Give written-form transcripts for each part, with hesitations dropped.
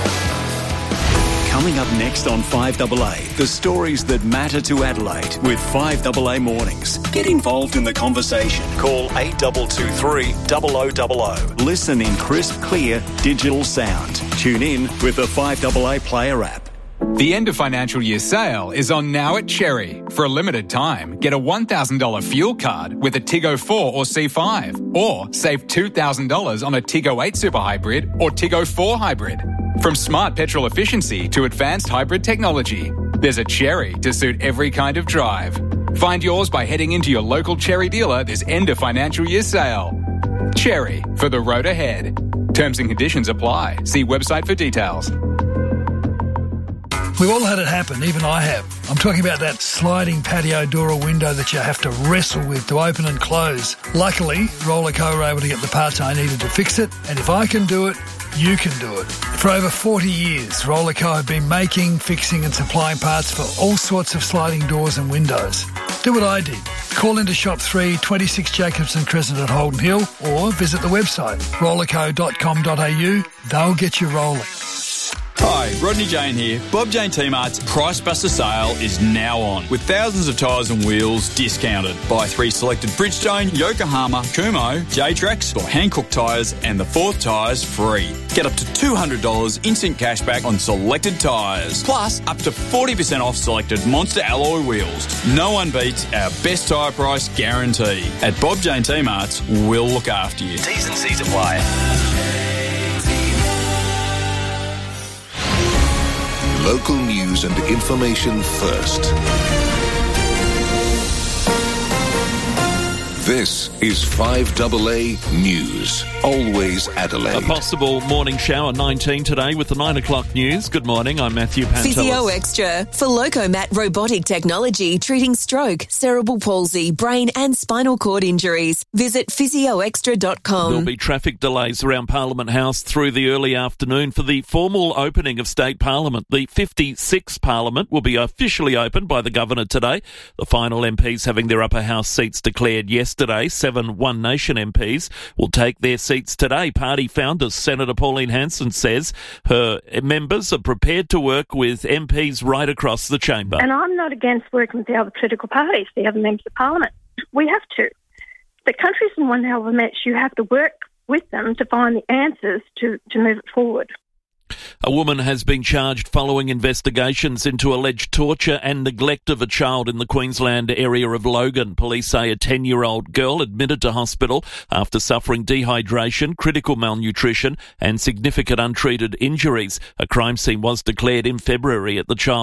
Coming up next on 5AA, the stories that matter to Adelaide with 5AA Mornings. Get involved in the conversation. Call 8223 0000. Listen in crisp, clear digital sound. Tune in with the 5AA Player app. The end of financial year sale is on now at Cherry. For a limited time, get a $1,000 fuel card with a Tiggo 4 or C5, or save $2,000 on a Tiggo 8 Super Hybrid or Tiggo 4 Hybrid. From smart petrol efficiency to advanced hybrid technology, there's a Cherry to suit every kind of drive. Find yours by heading into your local Cherry dealer this end of financial year sale. Cherry, for the road ahead. Terms and conditions apply. See website for details. We've all had it happen, even I have. I'm talking about that sliding patio door or window that you have to wrestle with to open and close. Luckily, Rollerco were able to get the parts I needed to fix it, and if I can do it, you can do it. For over 40 years, Rollerco have been making, fixing and supplying parts for all sorts of sliding doors and windows. Do what I did. Call into Shop 3, 26 Jacobson Crescent at Holden Hill, or visit the website, rollerco.com.au. They'll get you rolling. Hi, Rodney Jane here. Bob Jane T-Mart's Price Buster sale is now on, with thousands of tyres and wheels discounted. Buy 3 selected Bridgestone, Yokohama, Kumho, J-Trax or Hankook tyres and the 4th tyres free. Get up to $200 instant cashback on selected tyres, plus up to 40% off selected Monster alloy wheels. No one beats our best tyre price guarantee. At Bob Jane T-Mart's, we'll look after you. T's and C's apply. Local news and information first. This is 5AA News. Always Adelaide. A possible morning shower 19 today with the 9 o'clock news. Good morning, I'm Matthew Pantelis. Physio Extra for Locomat robotic technology treating stroke, cerebral palsy, brain and spinal cord injuries. Visit physioextra.com. There'll be traffic delays around Parliament House through the early afternoon for the formal opening of State Parliament. The 56th Parliament will be officially opened by the Governor today. The final MPs having their upper house seats declared yesterday. 7 One Nation MPs will take their seats today. Party founder Senator Pauline Hanson says her members are prepared to work with MPs right across the chamber. And I'm not against working with the other political parties, the other members of Parliament. We have to. The countries in one hell of a mess. You have to work with them to find the answers to move it forward. A woman has been charged following investigations into alleged torture and neglect of a child in the Queensland area of Logan. Police say a 10-year-old girl admitted to hospital after suffering dehydration, critical malnutrition and significant untreated injuries. A crime scene was declared in February at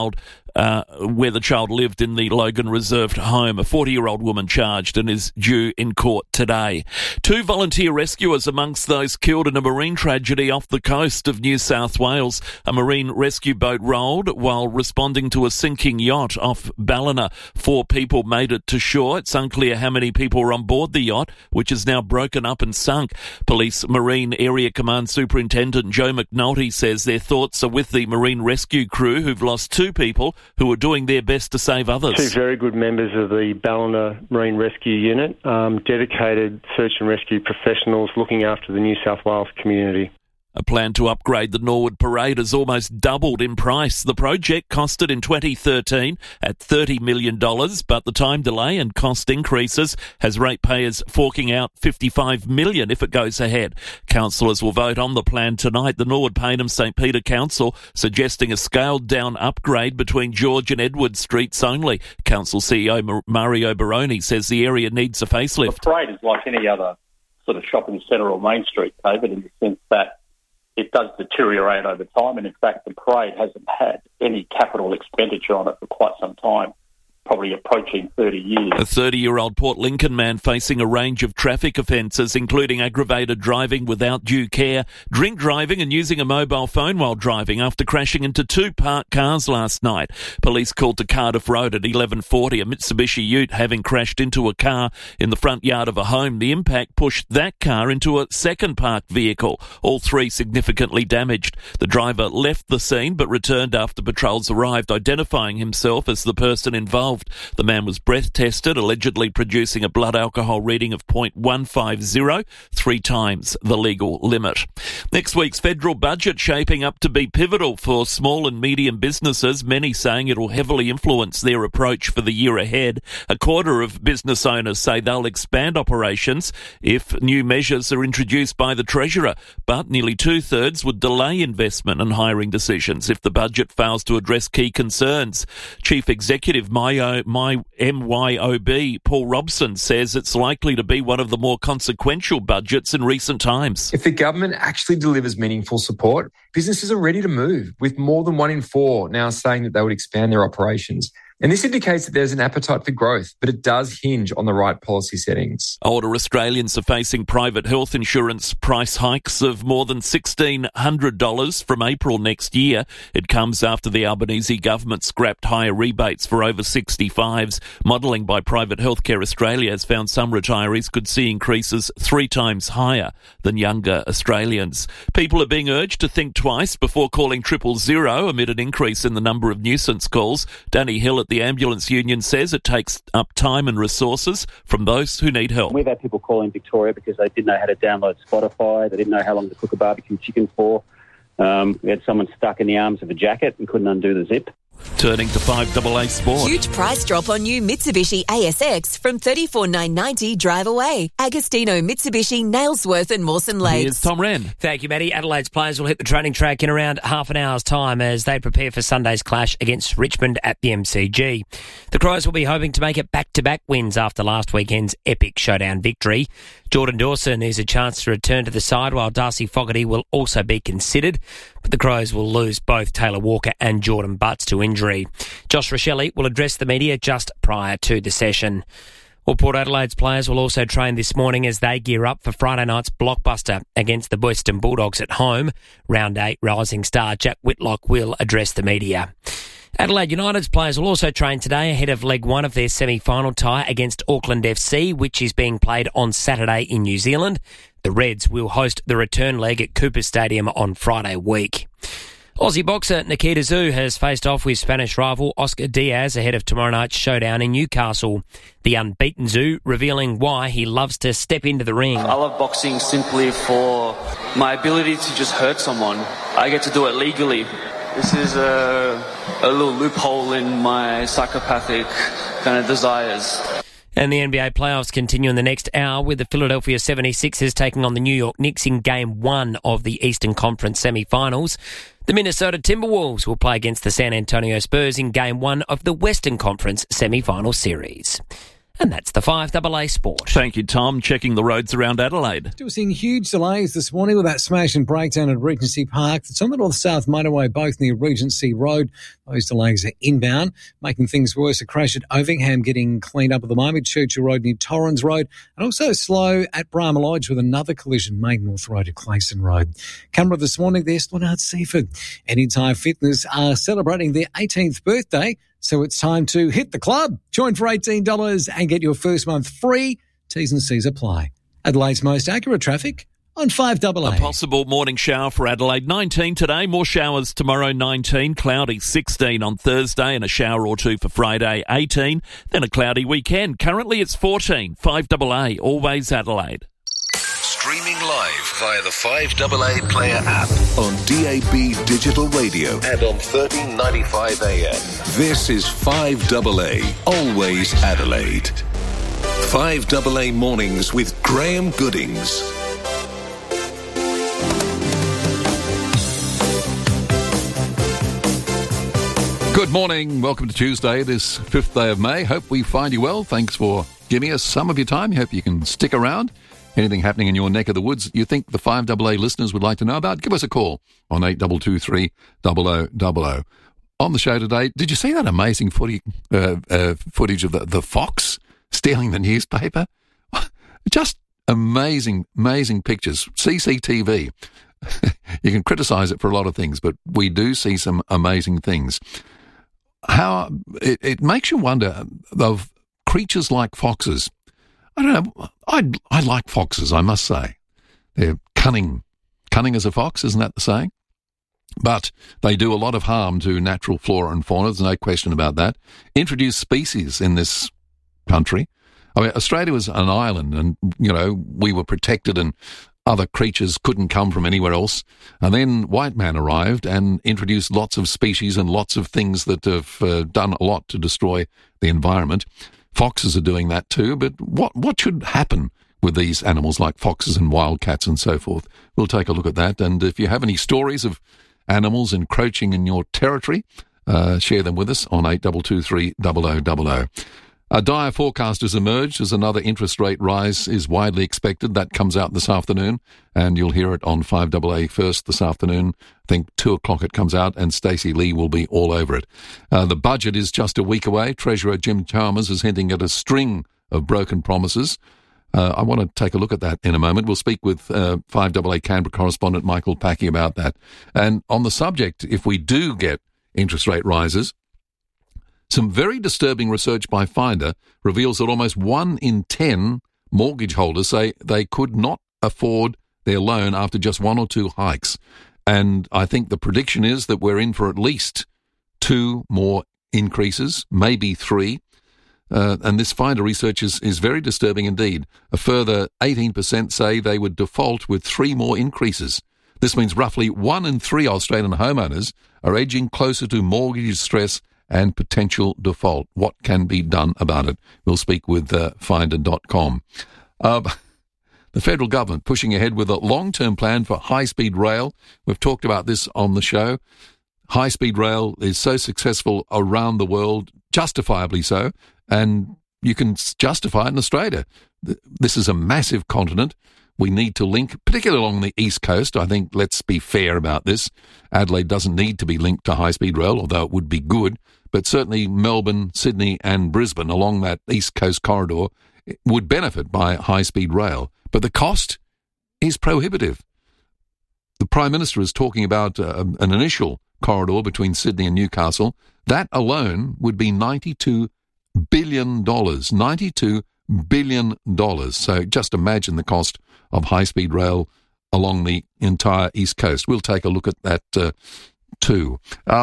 where the child lived in the Logan Reserved home. A 40-year-old woman charged and is due in court today. 2 volunteer rescuers amongst those killed in a marine tragedy off the coast of New South Wales. A marine rescue boat rolled while responding to a sinking yacht off Ballina. 4 people made it to shore. It's unclear how many people were on board the yacht, which is now broken up and sunk. Police Marine Area Command Superintendent Joe McNulty says their thoughts are with the marine rescue crew who've lost 2 people who are doing their best to save others. 2 very good members of the Ballina Marine Rescue Unit, dedicated search and rescue professionals looking after the New South Wales community. A plan to upgrade the Norwood Parade has almost doubled in price. The project costed in 2013 at $30 million, but the time delay and cost increases has ratepayers forking out $55 million if it goes ahead. Councillors will vote on the plan tonight. The Norwood Payneham St Peter Council suggesting a scaled-down upgrade between George and Edward Streets only. Council CEO Mario Baroni says the area needs a facelift. The parade is like any other sort of shopping centre or Main Street, David, in the sense that it does deteriorate over time, and in fact the parade hasn't had any capital expenditure on it for quite some time, probably approaching 30 years. A 30-year-old Port Lincoln man facing a range of traffic offences, including aggravated driving without due care, drink driving and using a mobile phone while driving after crashing into 2 parked cars last night. Police called to Cardiff Road at 11:40, a Mitsubishi Ute having crashed into a car in the front yard of a home. The impact pushed that car into a second parked vehicle, all 3 significantly damaged. The driver left the scene but returned after patrols arrived, identifying himself as the person involved. involved. The man was breath tested, allegedly producing a blood alcohol reading of 0.150, 3 times the legal limit. Next week's federal budget shaping up to be pivotal for small and medium businesses, many saying it'll heavily influence their approach for the year ahead. A quarter of business owners say they'll expand operations if new measures are introduced by the Treasurer, but nearly 2/3 would delay investment and hiring decisions if the budget fails to address key concerns. Chief Executive MYOB Paul Robson says it's likely to be one of the more consequential budgets in recent times. If the government actually delivers meaningful support, businesses are ready to move, with more than 1 in 4 now saying that they would expand their operations. And this indicates that there's an appetite for growth, but it does hinge on the right policy settings. Older Australians are facing private health insurance price hikes of more than $1,600 from April next year. It comes after the Albanese government scrapped higher rebates for over 65s. Modelling by Private Healthcare Australia has found some retirees could see increases 3 times higher than younger Australians. People are being urged to think twice before calling 000 amid an increase in the number of nuisance calls. Danny Hill at the Ambulance Union says it takes up time and resources from those who need help. We've had people calling Victoria because they didn't know how to download Spotify, they didn't know how long to cook a barbecue chicken for. We had someone stuck in the arms of a jacket and couldn't undo the zip. Turning to 5AA Sport. Huge price drop on new Mitsubishi ASX from $34,990 drive away. Agostino, Mitsubishi, Nailsworth and Mawson Lakes. Here's Tom Wren. Thank you, Matty. Adelaide's players will hit the training track in around half an hour's time as they prepare for Sunday's clash against Richmond at the MCG. The Crows will be hoping to make it back-to-back wins after last weekend's epic showdown victory. Jordan Dawson is a chance to return to the side, while Darcy Fogarty will also be considered, but the Crows will lose both Taylor Walker and Jordan Butts to injury. Josh Rochelli will address the media just prior to the session. Well, Port Adelaide's players will also train this morning as they gear up for Friday night's blockbuster against the Western Bulldogs at home. Round 8 rising star Jack Whitlock will address the media. Adelaide United's players will also train today ahead of leg 1 of their semi-final tie against Auckland FC, which is being played on Saturday in New Zealand. The Reds will host the return leg at Cooper Stadium on Friday week. Aussie boxer Nikita Tszyu has faced off with Spanish rival Oscar Diaz ahead of tomorrow night's showdown in Newcastle. The unbeaten Tszyu revealing why he loves to step into the ring. I love boxing simply for my ability to just hurt someone. I get to do it legally. This is a little loophole in my psychopathic kind of desires. And the NBA playoffs continue in the next hour with the Philadelphia 76ers taking on the New York Knicks in Game 1 of the Eastern Conference semi-finals. The Minnesota Timberwolves will play against the San Antonio Spurs in Game 1 of the Western Conference semi-final series. And that's the 5AA Sport. Thank you, Tom. Checking the roads around Adelaide. Still seeing huge delays this morning with that smash and breakdown at Regency Park. It's on the north-south motorway, both near Regency Road. Those delays are inbound. Making things worse, a crash at Ovingham getting cleaned up at the moment. Churchill Road near Torrens Road. And also slow at Brahma Lodge with another collision, Main North Road at Clayson Road. Camera this morning, there's Leonard Seaford. Anytime Fitness are celebrating their 18th birthday. So it's time to hit the club. Join for $18 and get your first month free. T's and C's apply. Adelaide's most accurate traffic on 5AA. A possible morning shower for Adelaide, 19 today. More showers tomorrow, 19. Cloudy, 16 on Thursday, and a shower or two for Friday, 18. Then a cloudy weekend. Currently it's 14. 5AA, always Adelaide. Streaming live via the 5AA Player app on DAB Digital Radio and on 1395 AM. This is 5AA, always Adelaide. 5AA Mornings with Graham Goodings. Good morning. Welcome to Tuesday, this 5th day of May. Hope we find you well. Thanks for giving us some of your time. Hope you can stick around. Anything happening in your neck of the woods you think the 5AA listeners would like to know about, give us a call on 8223 0000. On the show today, did you see that amazing footage of the fox stealing the newspaper? Just amazing pictures. CCTV. You can criticise it for a lot of things, but we do see some amazing things. How it makes you wonder of creatures like foxes. I don't know. I like foxes, I must say. They're cunning. Cunning as a fox, isn't that the saying? But they do a lot of harm to natural flora and fauna, there's no question about that. Introduce species in this country. I mean, Australia was an island and, we were protected and other creatures couldn't come from anywhere else. And then white man arrived and introduced lots of species and lots of things that have done a lot to destroy the environment. Foxes are doing that too, but what should happen with these animals like foxes and wildcats and so forth? We'll take a look at that. And if you have any stories of animals encroaching in your territory, share them with us on 8223 0000. A dire forecast has emerged as another interest rate rise is widely expected. That comes out this afternoon, and you'll hear it on 5AA first this afternoon. I think 2 o'clock it comes out, and Stacey Lee will be all over it. The budget is just a week away. Treasurer Jim Chalmers is hinting at a string of broken promises. I want to take a look at that in a moment. We'll speak with 5AA Canberra correspondent Michael Packy about that. And on the subject, if we do get interest rate rises, some very disturbing research by Finder reveals that almost 1 in 10 mortgage holders say they could not afford their loan after just 1 or 2 hikes. And I think the prediction is that we're in for at least 2 more increases, maybe 3. And this Finder research is very disturbing indeed. A further 18% say they would default with 3 more increases. This means roughly 1 in 3 Australian homeowners are edging closer to mortgage stress and potential default. What can be done about it? We'll speak with Finder.com. The federal government pushing ahead with a long-term plan for high-speed rail. We've talked about this on the show. High-speed rail is so successful around the world, justifiably so, and you can justify it in Australia. This is a massive continent. We need to link, particularly along the East Coast. I think, let's be fair about this. Adelaide doesn't need to be linked to high-speed rail, although it would be good. But certainly Melbourne, Sydney and Brisbane along that East Coast corridor would benefit by high-speed rail. But the cost is prohibitive. The Prime Minister is talking about an initial corridor between Sydney and Newcastle. That alone would be $92 billion. $92 billion. So just imagine the cost of high-speed rail along the entire East Coast. We'll take a look at that too.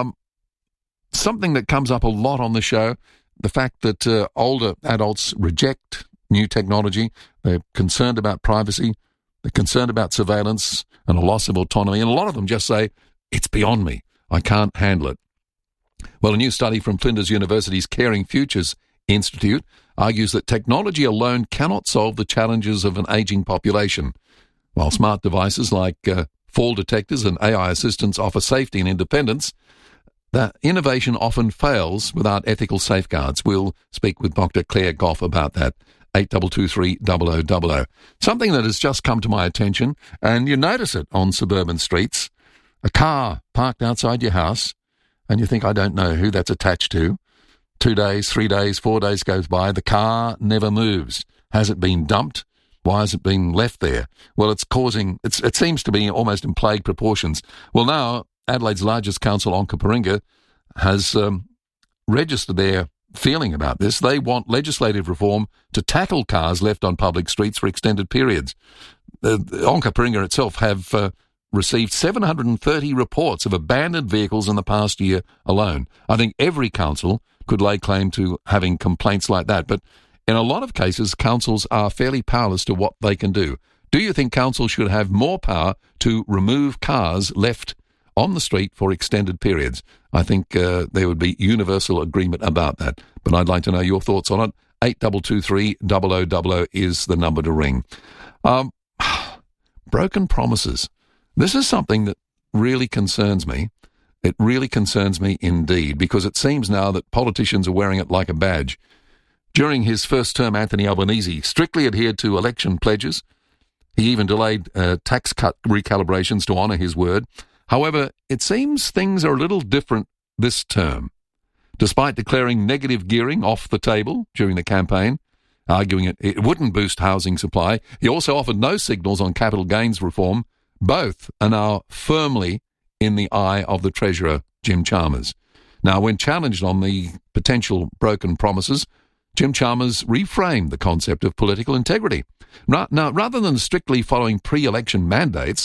Something that comes up a lot on the show, the fact that older adults reject new technology. They're concerned about privacy. They're concerned about surveillance and a loss of autonomy. And a lot of them just say, it's beyond me. I can't handle it. Well, a new study from Flinders University's Caring Futures Institute argues that technology alone cannot solve the challenges of an ageing population. While smart devices like fall detectors and AI assistants offer safety and independence, the innovation often fails without ethical safeguards. We'll speak with Dr. Claire Goff about that. 8223 0000. Something that has just come to my attention, and you notice it on suburban streets. A car parked outside your house, and you think, I don't know who that's attached to. 2 days, 3 days, 4 days goes by. The car never moves. Has it been dumped? Why has it been left there? Well, it seems to be almost in plague proportions. Well, now, Adelaide's largest council, Onkaparinga, has registered their feeling about this. They want legislative reform to tackle cars left on public streets for extended periods. Onkaparinga itself have received 730 reports of abandoned vehicles in the past year alone. I think every council could lay claim to having complaints like that, but in a lot of cases, councils are fairly powerless to what they can do. Do you think councils should have more power to remove cars left on the street for extended periods? I think there would be universal agreement about that, but I'd like to know your thoughts on it. 8223 0000 is the number to ring. Broken promises. This is something that really concerns me. It really concerns me indeed, because it seems now that politicians are wearing it like a badge. During his first term, Anthony Albanese strictly adhered to election pledges. He even delayed tax cut recalibrations to honour his word. However, it seems things are a little different this term. Despite declaring negative gearing off the table during the campaign, arguing it wouldn't boost housing supply, he also offered no signals on capital gains reform. Both are now firmly in the eye of the Treasurer, Jim Chalmers. Now, when challenged on the potential broken promises, Jim Chalmers reframed the concept of political integrity. Now, rather than strictly following pre-election mandates,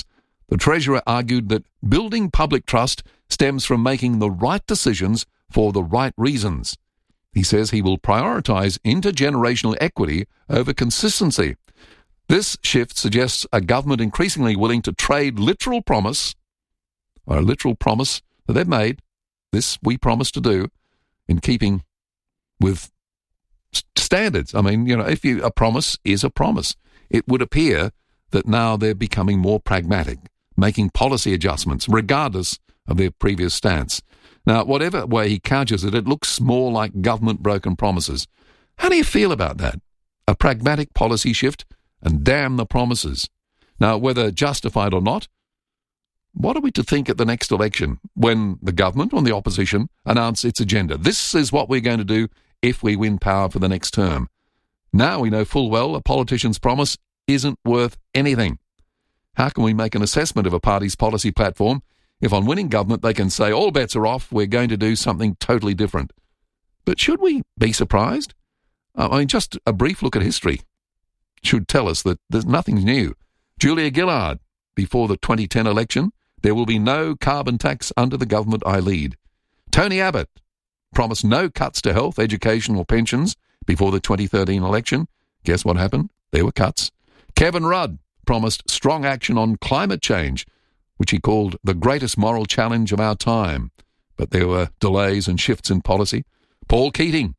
The Treasurer argued that building public trust stems from making the right decisions for the right reasons. He says he will prioritise intergenerational equity over consistency. This shift suggests a government increasingly willing to trade literal promise, or a literal promise that they've made, this we promise to do, in keeping with standards. I mean, if a promise is a promise. It would appear that now they're becoming more pragmatic, making policy adjustments regardless of their previous stance. Now, whatever way he couches it, it looks more like government-broken promises. How do you feel about that? A pragmatic policy shift, and damn the promises. Now, whether justified or not, what are we to think at the next election when the government or the opposition announce its agenda? This is what we're going to do if we win power for the next term. Now we know full well a politician's promise isn't worth anything. How can we make an assessment of a party's policy platform if on winning government they can say all bets are off, we're going to do something totally different? But should we be surprised? Just a brief look at history should tell us that there's nothing new. Julia Gillard, before the 2010 election, there will be no carbon tax under the government I lead. Tony Abbott promised no cuts to health, education or pensions before the 2013 election. Guess what happened? There were cuts. Kevin Rudd promised strong action on climate change, which he called the greatest moral challenge of our time. But there were delays and shifts in policy. Paul Keating,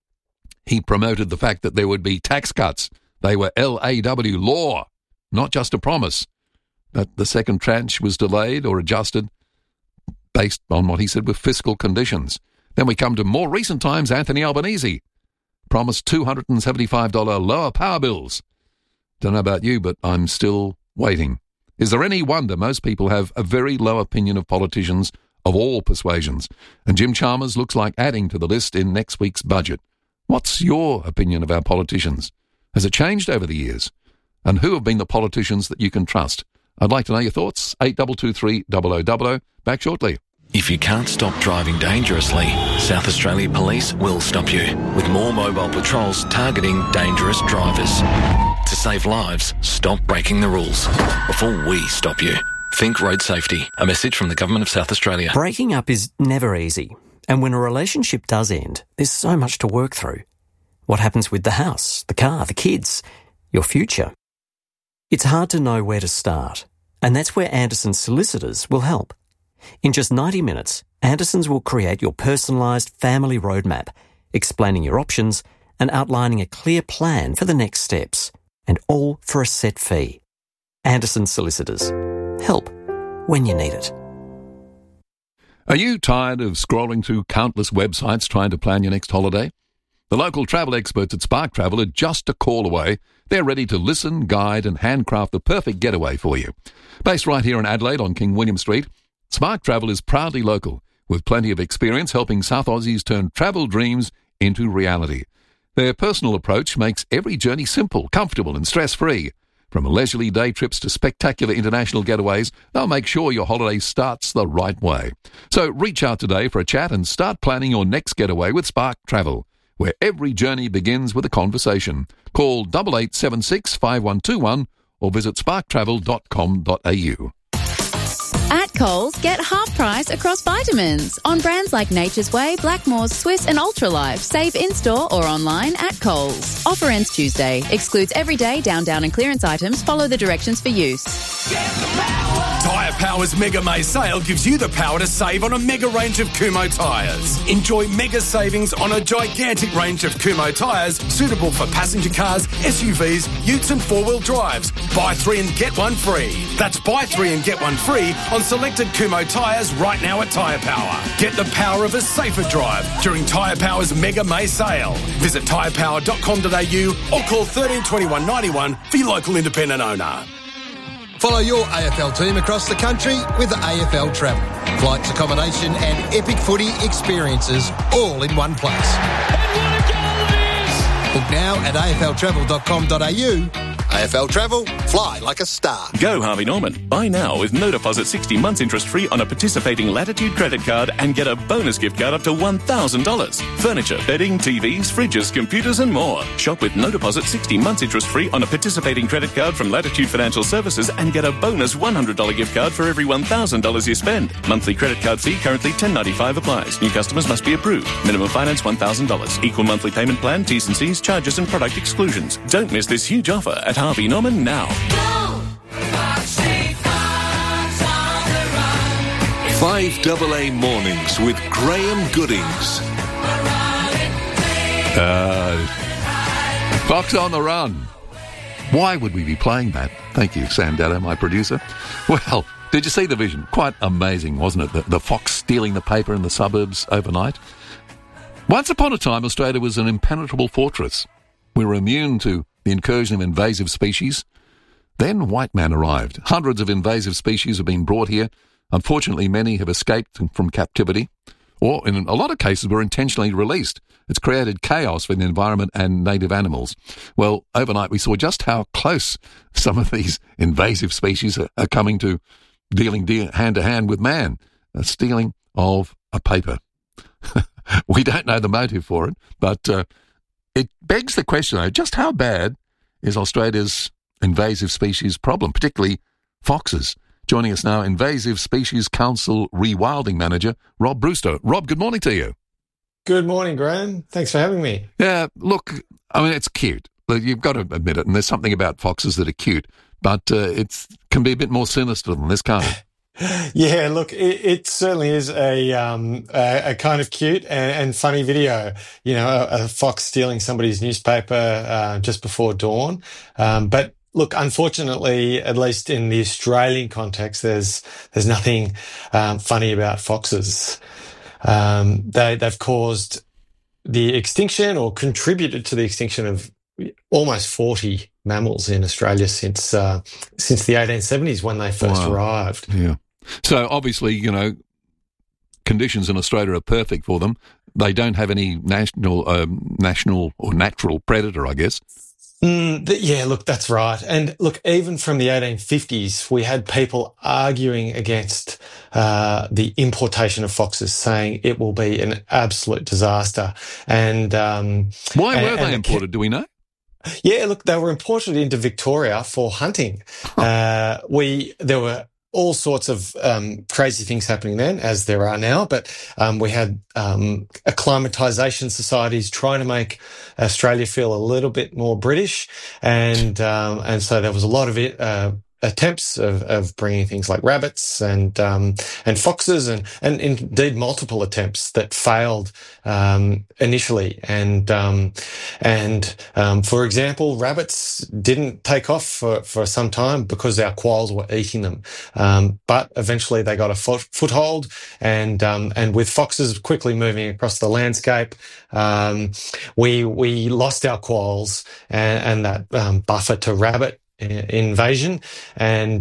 he promoted the fact that there would be tax cuts. They were LAW, law, not just a promise. But the second tranche was delayed or adjusted based on what he said were fiscal conditions. Then we come to more recent times. Anthony Albanese promised $275 lower power bills. Don't know about you, but I'm still waiting. Is there any wonder most people have a very low opinion of politicians of all persuasions? And Jim Chalmers looks like adding to the list in next week's budget. What's your opinion of our politicians? Has it changed over the years? And who have been the politicians that you can trust? I'd like to know your thoughts. 8223 0000. Back shortly. If you can't stop driving dangerously, South Australia Police will stop you with more mobile patrols targeting dangerous drivers. To save lives, stop breaking the rules before we stop you. Think road safety. A message from the Government of South Australia. Breaking up is never easy. And when a relationship does end, there's so much to work through. What happens with the house, the car, the kids, your future? It's hard to know where to start. And that's where Anderson Solicitors will help. In just 90 minutes, Andersons will create your personalised family roadmap, explaining your options and outlining a clear plan for the next steps, and all for a set fee. Anderson Solicitors. Help when you need it. Are you tired of scrolling through countless websites trying to plan your next holiday? The local travel experts at Spark Travel are just a call away. They're ready to listen, guide and handcraft the perfect getaway for you. Based right here in Adelaide on King William Street, Spark Travel is proudly local, with plenty of experience helping South Aussies turn travel dreams into reality. Their personal approach makes every journey simple, comfortable and stress-free. From leisurely day trips to spectacular international getaways, they'll make sure your holiday starts the right way. So reach out today for a chat and start planning your next getaway with Spark Travel, where every journey begins with a conversation. Call 8876 5121 or visit sparktravel.com.au. At Coles, get half price across vitamins on brands like Nature's Way, Blackmores, Swiss and Ultralife. Save in-store or online at Coles. Offer ends Tuesday. Excludes everyday down and clearance items. Follow the directions for use. Tyre Power's Mega May sale gives you the power to save on a mega range of Kumho tyres. Enjoy mega savings on a gigantic range of Kumho tyres suitable for passenger cars, SUVs, utes and four-wheel drives. Buy 3 and get 1 free. That's buy 3 and get 1 free on selected Kumho tyres right now at Tyre Power. Get the power of a safer drive during Tyre Power's Mega May sale. Visit tyrepower.com.au or call 13 21 91 for your local independent owner. Follow your AFL team across the country with AFL Travel. Flights, accommodation and epic footy experiences all in one place. Book now at afltravel.com.au. AFL Travel, fly like a star. Go Harvey Norman. Buy now with no deposit 60 months interest-free on a participating Latitude credit card and get a bonus gift card up to $1,000. Furniture, bedding, TVs, fridges, computers and more. Shop with no deposit 60 months interest-free on a participating credit card from Latitude Financial Services and get a bonus $100 gift card for every $1,000 you spend. Monthly credit card fee currently $10.95 applies. New customers must be approved. Minimum finance $1,000. Equal monthly payment plan, T's and C's, charges and product exclusions. Don't miss this huge offer at Harvey Norman now. 5AA Mornings with Graham Goodings. Fox on the Run. Why would we be playing that? Thank you, Sam Dado, my producer. Well, did you see the vision? Quite amazing, wasn't it? The fox stealing the paper in the suburbs overnight. Once upon a time, Australia was an impenetrable fortress. We were immune to the incursion of invasive species. Then white man arrived. Hundreds of invasive species have been brought here. Unfortunately, many have escaped from captivity, or in a lot of cases were intentionally released. It's created chaos for the environment and native animals. Well, overnight we saw just how close some of these invasive species are coming to dealing hand-to-hand with man. A stealing of a paper. We don't know the motive for it, but it begs the question, though, just how bad is Australia's invasive species problem, particularly foxes? Joining us now, Invasive Species Council Rewilding Manager, Rob Brewster. Rob, good morning to you. Good morning, Graham. Thanks for having me. Yeah, look, I mean, it's cute. You've got to admit it, and there's something about foxes that are cute, but it can be a bit more sinister than this, can't it? Yeah, look, it certainly is a kind of cute and funny video. You know, a fox stealing somebody's newspaper just before dawn. But look, unfortunately, at least in the Australian context, there's nothing funny about foxes. They've caused the extinction or contributed to the extinction of almost 40 mammals in Australia since the 1870s when they first arrived. Yeah. So obviously, you know, conditions in Australia are perfect for them. They don't have any national or natural predator, I guess. Yeah, look, that's right. And look, even from the 1850s, we had people arguing against the importation of foxes, saying it will be an absolute disaster. And why were they imported? Do we know? Yeah, look, they were imported into Victoria for hunting. There were all sorts of crazy things happening then, as there are now. But we had acclimatisation societies trying to make Australia feel a little bit more British, and so there was a lot of attempts of bringing things like rabbits and foxes and indeed multiple attempts that failed initially. And for example, rabbits didn't take off for some time because our quolls were eating them. But eventually they got a foothold, and with foxes quickly moving across the landscape, we lost our quolls and that buffer to rabbit invasion, and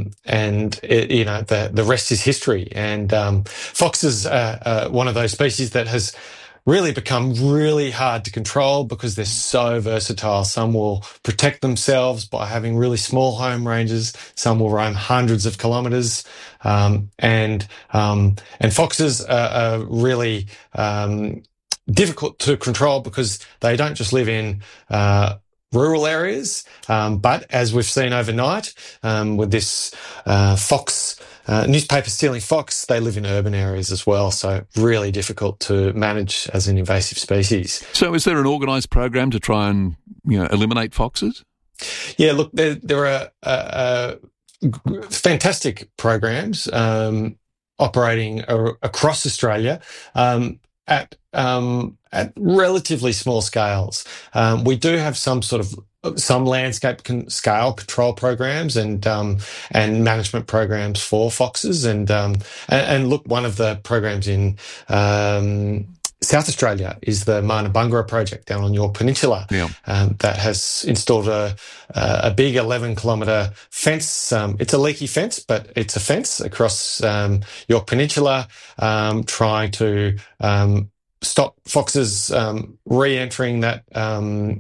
the rest is history. And foxes are one of those species that has really become really hard to control because they're so versatile. Some will protect themselves by having really small home ranges. Some will roam hundreds of kilometres. And foxes are really difficult to control because they don't just live in rural areas, but as we've seen overnight with this newspaper stealing fox, they live in urban areas as well, so really difficult to manage as an invasive species. So is there an organised program to try and eliminate foxes? Yeah, look, there are fantastic programs operating across Australia at relatively small scales. We do have some landscape scale control programs and management programs for foxes. And look, one of the programs in South Australia is the Marna Bungarra project down on Yorke Peninsula, that has installed a big 11-kilometre fence. It's a leaky fence, but it's a fence across Yorke Peninsula, trying to stop foxes re-entering that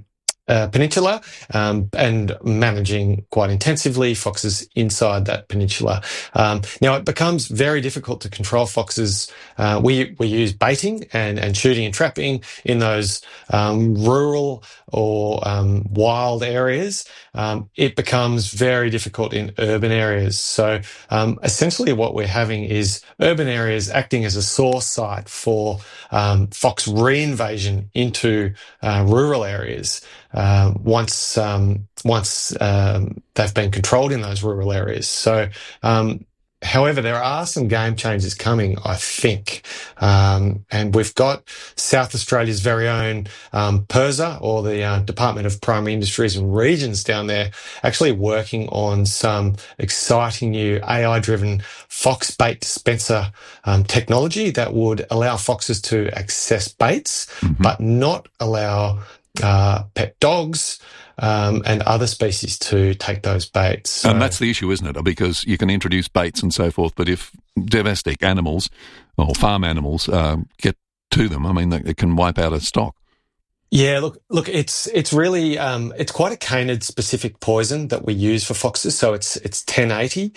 peninsula and managing quite intensively foxes inside that peninsula. Now, it becomes very difficult to control foxes. We use baiting and shooting and trapping in those rural or wild areas. It becomes very difficult in urban areas. So essentially what we're having is urban areas acting as a source site for fox reinvasion into rural areas once they've been controlled in those rural areas. So however, there are some game changes coming, I think. And we've got South Australia's very own PIRSA, or the Department of Primary Industries and Regions down there, actually working on some exciting new AI-driven fox bait dispenser technology that would allow foxes to access baits, but not allow pet dogs and other species to take those baits. So, and that's the issue, isn't it? Because you can introduce baits and so forth, but if domestic animals or farm animals get to them, I mean, it can wipe out a stock. Yeah, look, it's really it's quite a canid specific poison that we use for foxes. So it's 1080,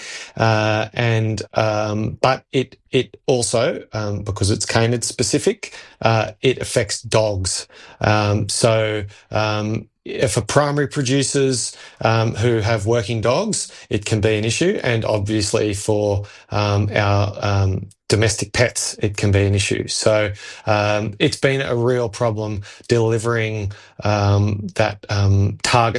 but it also because it's canid specific, it affects dogs. For primary producers who have working dogs, it can be an issue, and obviously for our domestic pets, it can be an issue. So it's been a real problem delivering that target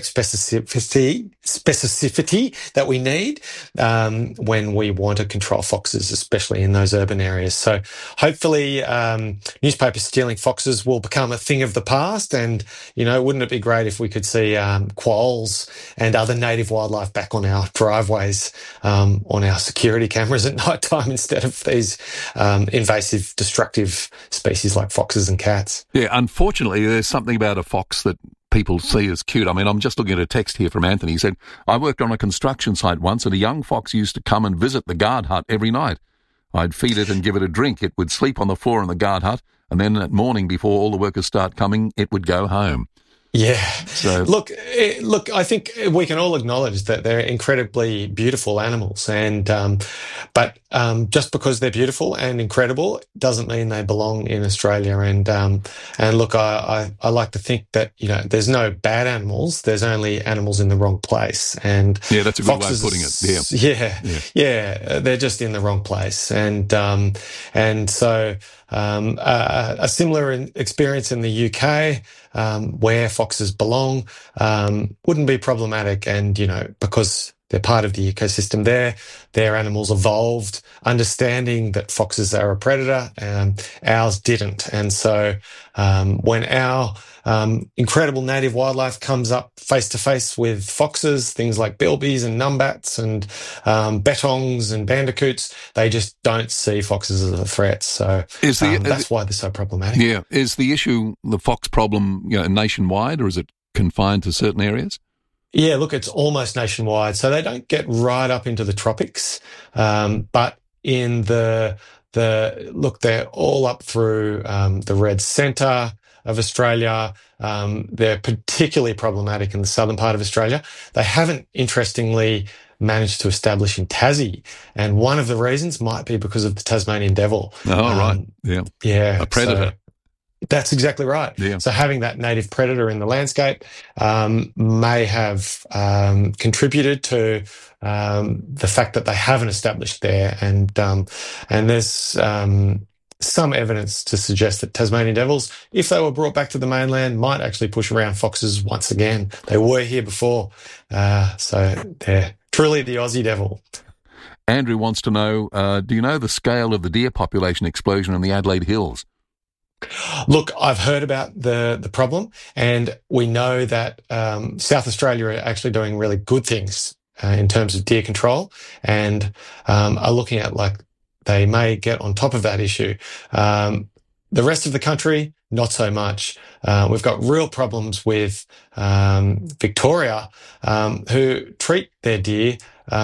specificity that we need when we want to control foxes, especially in those urban areas. So hopefully newspaper stealing foxes will become a thing of the past, and, wouldn't it be great if we could see quolls and other native wildlife back on our driveways, on our security cameras at night time, instead of these invasive, destructive species like foxes and cats. Yeah, unfortunately, there's something about a fox that people see as cute. I mean, I'm just looking at a text here from Anthony. He said, I worked on a construction site once, and a young fox used to come and visit the guard hut every night. I'd feed it and give it a drink. It would sleep on the floor in the guard hut, and then at morning, before all the workers start coming, it would go home. Yeah. So, look, I think we can all acknowledge that they're incredibly beautiful animals, and but just because they're beautiful and incredible doesn't mean they belong in Australia. And look, I like to think that there's no bad animals. There's only animals in the wrong place. And yeah, that's a good foxes, way of putting it. Yeah, they're just in the wrong place. And so a similar experience in the UK, where foxes belong, wouldn't be problematic. And, because they're part of the ecosystem there, their animals evolved understanding that foxes are a predator, ours didn't. And so when our incredible native wildlife comes up face to face with foxes, things like bilbies and numbats and bettongs and bandicoots, they just don't see foxes as a threat. So that's why they're so problematic. Yeah. Is the issue, the fox problem, nationwide, or is it confined to certain areas? Yeah, look, it's almost nationwide. So they don't get right up into the tropics, but in look, they're all up through the red centre of Australia. They're particularly problematic in the southern part of Australia. They haven't, interestingly, managed to establish in Tassie, and one of the reasons might be because of the Tasmanian devil. Oh, right. Yeah. A predator. So, that's exactly right. Yeah. So having that native predator in the landscape may have contributed to the fact that they haven't established there, and there's some evidence to suggest that Tasmanian devils, if they were brought back to the mainland, might actually push around foxes once again. They were here before, so they're truly the Aussie devil. Andrew wants to know, do you know the scale of the deer population explosion in the Adelaide Hills? Look, I've heard about the problem, and we know that South Australia are actually doing really good things in terms of deer control, and are looking at, they may get on top of that issue. The rest of the country, not so much. We've got real problems with Victoria, who treat their deer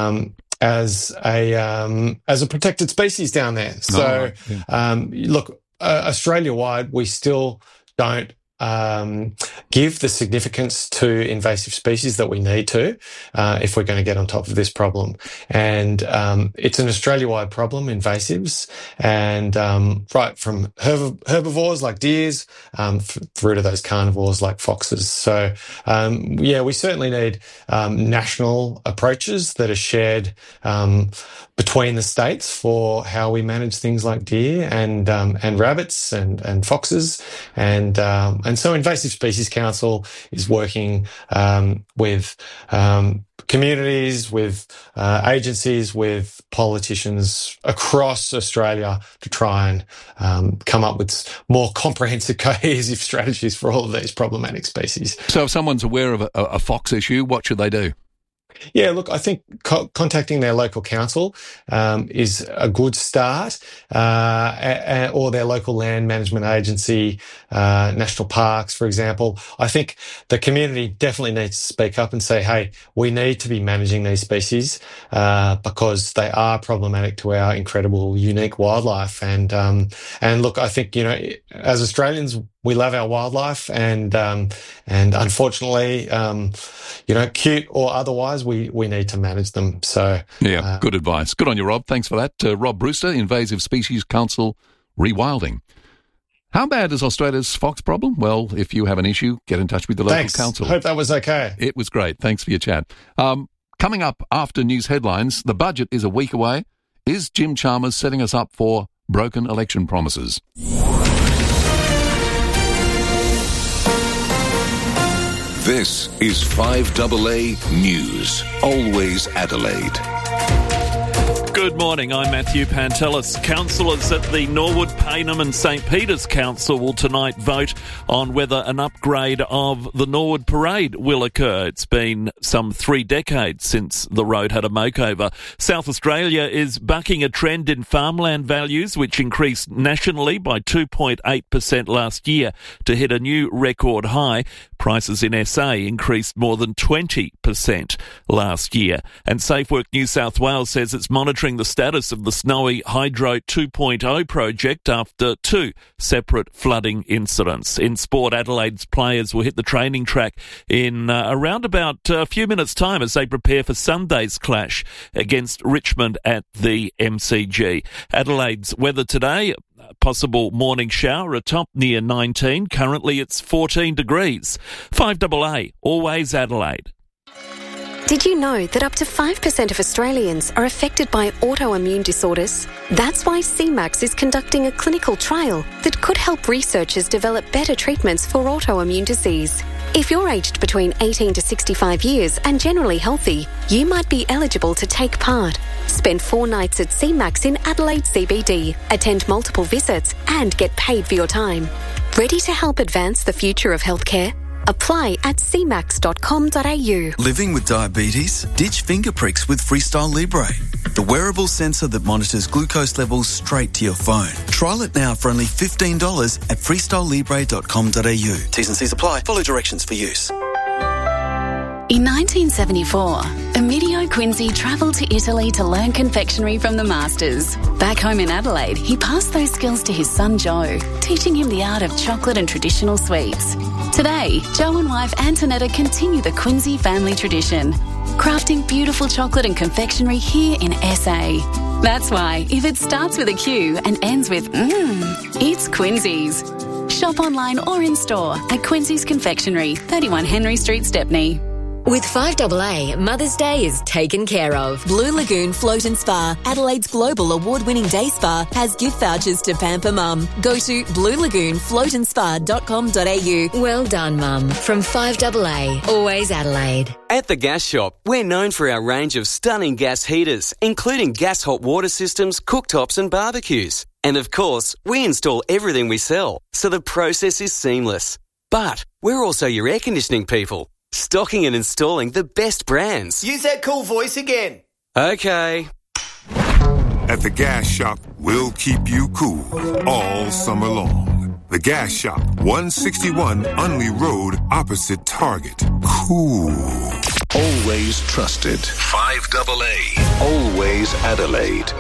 as a protected species down there. So, look, Australia-wide, we still don't give the significance to invasive species that we need to if we're going to get on top of this problem. And it's an Australia-wide problem, invasives, and right from herbivores like deers through to those carnivores like foxes. So, we certainly need national approaches that are shared between the states for how we manage things like deer and rabbits and foxes, and so Invasive Species Council is working with communities, with agencies, with politicians across Australia to try and come up with more comprehensive, cohesive strategies for all of these problematic species. So if someone's aware of a fox issue, what should they do? Yeah, look, I think contacting their local council is a good start, or their local land management agency, national parks, for example. I think the community definitely needs to speak up and say, hey, we need to be managing these species because they are problematic to our incredible, unique wildlife. And look, I think, as Australians, we love our wildlife, and unfortunately, cute or otherwise, we need to manage them. So yeah, good advice. Good on you, Rob. Thanks for that. Rob Brewster, Invasive Species Council, Rewilding. How bad is Australia's fox problem? Well, if you have an issue, get in touch with the local council. Hope that was okay. It was great. Thanks for your chat. Coming up after news headlines, the budget is a week away. Is Jim Chalmers setting us up for broken election promises? This is 5AA News, always Adelaide. Good morning, I'm Matthew Pantelis. Councillors at the Norwood, Payneham and St Peter's Council will tonight vote on whether an upgrade of the Norwood Parade will occur. It's been some 3 decades since the road had a makeover. South Australia is bucking a trend in farmland values, which increased nationally by 2.8% last year to hit a new record high. Prices in SA increased more than 20% last year. And SafeWork New South Wales says it's monitoring the status of the Snowy Hydro 2.0 project after 2 separate flooding incidents. In sport, Adelaide's players will hit the training track in around about a few minutes' time as they prepare for Sunday's clash against Richmond at the MCG. Adelaide's weather today, possible morning shower, a top near 19. Currently it's 14 degrees. 5AA, always Adelaide. Did you know that up to 5% of Australians are affected by autoimmune disorders? That's why CMAX is conducting a clinical trial that could help researchers develop better treatments for autoimmune disease. If you're aged between 18 to 65 years and generally healthy, you might be eligible to take part. Spend 4 nights at CMAX in Adelaide CBD, attend multiple visits and get paid for your time. Ready to help advance the future of healthcare? Apply at cmax.com.au. Living with diabetes? Ditch finger pricks with Freestyle Libre, the wearable sensor that monitors glucose levels straight to your phone. Trial it now for only $15 at freestylelibre.com.au. T's and C's apply. Follow directions for use. In 1974, Emidio Quincy travelled to Italy to learn confectionery from the masters. Back home in Adelaide, he passed those skills to his son Joe, teaching him the art of chocolate and traditional sweets. Today, Joe and wife Antonetta continue the Quincy family tradition, crafting beautiful chocolate and confectionery here in SA. That's why, if it starts with a Q and ends with it's Quincy's. Shop online or in store at Quincy's Confectionery, 31 Henry Street, Stepney. With 5AA, Mother's Day is taken care of. Blue Lagoon Float and Spa, Adelaide's global award-winning day spa, has gift vouchers to pamper Mum. Go to bluelagoonfloatandspa.com.au. Well done, Mum. From 5AA, always Adelaide. At the Gas Shop, we're known for our range of stunning gas heaters, including gas hot water systems, cooktops and barbecues. And of course, we install everything we sell, so the process is seamless. But we're also your air conditioning people, stocking and installing the best brands. Use that cool voice again. Okay. At the Gas Shop, we'll keep you cool all summer long. The Gas Shop, 161 Unley Road, opposite Target. Cool. Always trusted. 5AA. Always Adelaide.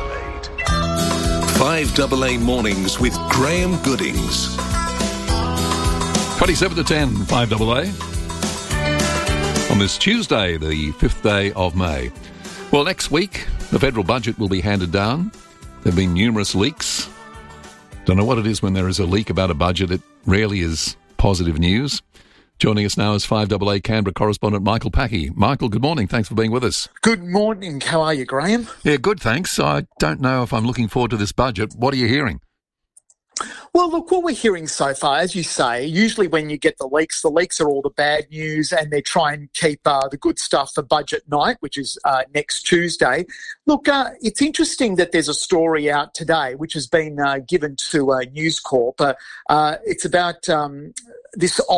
5AA Mornings with Graham Goodings. 27 to 10, 5AA. On this Tuesday, the 5th day of May. Well, next week, the federal budget will be handed down. There have been numerous leaks. Don't know what it is when there is a leak about a budget. It rarely is positive news. Joining us now is 5AA Canberra correspondent Michael Packey. Michael, good morning. Thanks for being with us. Good morning. How are you, Graham? Yeah, good, thanks. I don't know if I'm looking forward to this budget. What are you hearing? Well, look, what we're hearing so far, as you say, usually when you get the leaks are all the bad news, and they try and keep the good stuff for budget night, which is next Tuesday. Look, it's interesting that there's a story out today which has been given to News Corp. It's about this